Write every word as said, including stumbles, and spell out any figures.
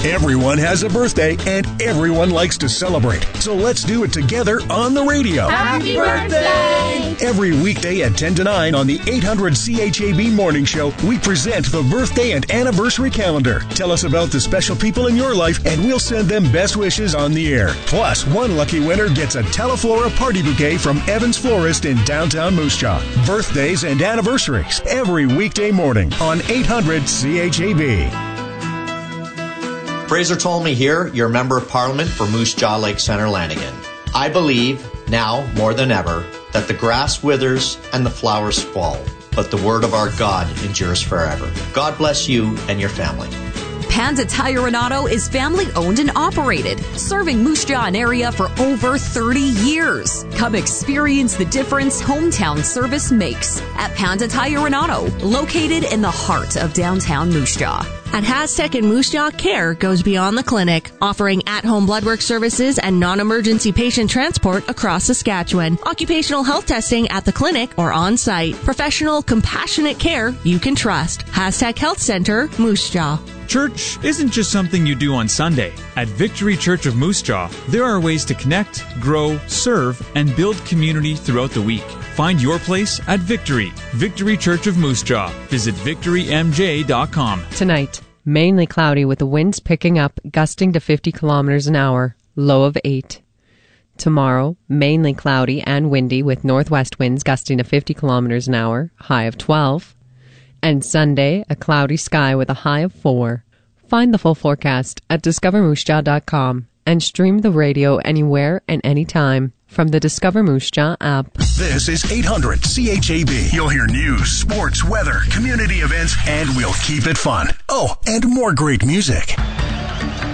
Everyone has a birthday, and everyone likes to celebrate. So let's do it together on the radio. Happy birthday! Every weekday at ten to nine on the eight hundred C H A B Morning Show, we present the birthday and anniversary calendar. Tell us about the special people in your life, and we'll send them best wishes on the air. Plus, one lucky winner gets a Teleflora party bouquet from Evans Florist in downtown Moose Jaw. Birthdays and anniversaries every weekday morning on eight hundred C H A B. Fraser Tolmie here, your Member of Parliament for Moose Jaw Lake Centre Lanigan. I believe, now more than ever, that the grass withers and the flowers fall, but the word of our God endures forever. God bless you and your family. Panda Tire and Auto is family-owned and operated, serving Moose Jaw and area for over thirty years. Come experience the difference hometown service makes at Panda Tire and Auto, located in the heart of downtown Moose Jaw. At Haztec and Moose Jaw, care goes beyond the clinic, offering at-home blood work services and non-emergency patient transport across Saskatchewan. Occupational health testing at the clinic or on-site. Professional, compassionate care you can trust. Haztec Health Center, Moose Jaw. Church isn't just something you do on Sunday. At Victory Church of Moose Jaw, there are ways to connect, grow, serve, and build community throughout the week. Find your place at Victory. Victory Church of Moose Jaw. Visit victory m j dot com. Tonight, mainly cloudy with the winds picking up, gusting to fifty kilometers an hour, low of eight. Tomorrow, mainly cloudy and windy with northwest winds gusting to fifty kilometers an hour, high of twelve. And Sunday, a cloudy sky with a high of four. Find the full forecast at discover moose jaw dot com and stream the radio anywhere and anytime from the Discover Moose Jaw app. This is eight hundred C H A B. You'll hear news, sports, weather, community events, and we'll keep it fun. Oh, and more great music.